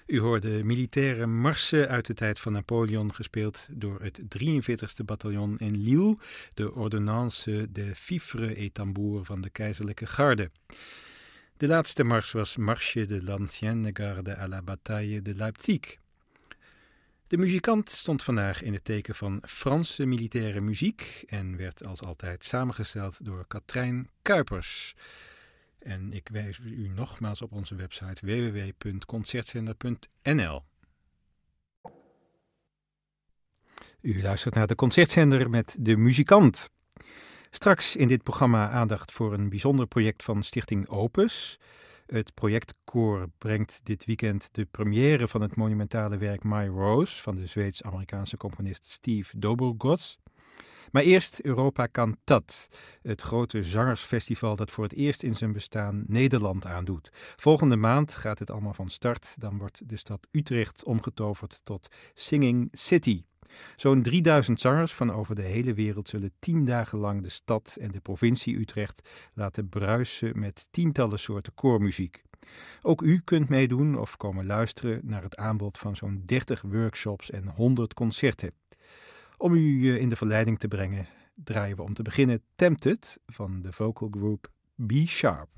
U hoorde militaire marsen uit de tijd van Napoleon, gespeeld door het 43e bataljon in Lille, de Ordonnance de Fifre et Tambour van de keizerlijke garde. De laatste mars was Marche de l'Ancienne Garde à la Bataille de Leipzig. De muzikant stond vandaag in het teken van Franse militaire muziek en werd als altijd samengesteld door Katrijn Kuipers. En ik wijs u nogmaals op onze website www.concertzender.nl. U luistert naar de Concertzender met de muzikant. Straks in dit programma aandacht voor een bijzonder project van Stichting Opus. Het projectkoor brengt dit weekend de première van het monumentale werk My Rose van de Zweeds-Amerikaanse componist Steve Dobrogosz. Maar eerst Europa Cantat, het grote zangersfestival dat voor het eerst in zijn bestaan Nederland aandoet. Volgende maand gaat het allemaal van start. Dan wordt de stad Utrecht omgetoverd tot Singing City. Zo'n 3000 zangers van over de hele wereld zullen 10 dagen lang de stad en de provincie Utrecht laten bruisen met tientallen soorten koormuziek. Ook u kunt meedoen of komen luisteren naar het aanbod van zo'n 30 workshops en 100 concerten. Om u in de verleiding te brengen, draaien we om te beginnen Tempted van de vocal group B Sharp.